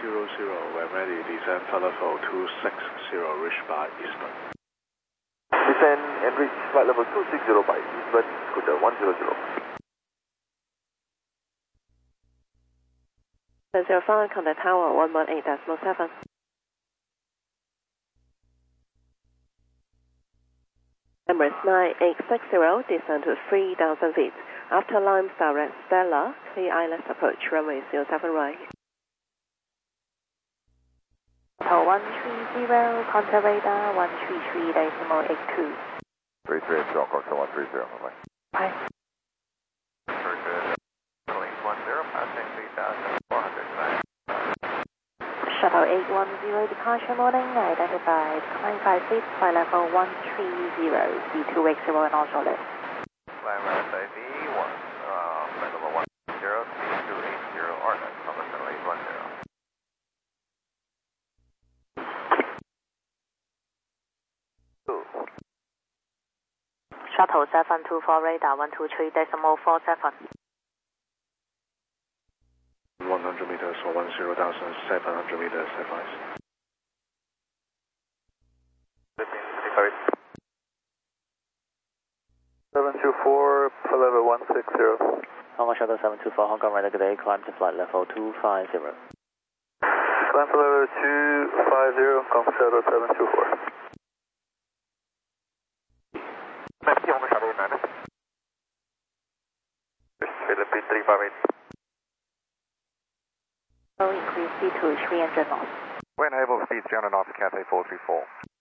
we're ready. Descend flight level 260, reach by Eastbourne. Descend and reach flight level 260 by Eastbourne, Scooter 100. 705, contact tower 118.7. Emirates 9860, descend to 3,000 feet. After Lime direct Stella, clear ILS approach runway 07 right. Hotel 130, contact radar 133.82. 33 John Coxswain 130, bye. Bye. Shuttle 810 departure morning, identified climb 5 feet, flight level 130, C2 wake 0 and also lift. Climb SIV 1, flight level 10, C280, RNet, number 7810. Shuttle 724 radar 123.47. 100 meters or 10,700 meters, advice. 724, flight level 160. Hong Kong Shuttle 724, Hong Kong radar, good day, climb to flight level 250. Climb to level 250, Hong Kong Shuttle 724. Hong Kong Shuttle 9. Philippines 358. Increase speed to 300 knots. Wind able speed 300 knots, Cathay 434.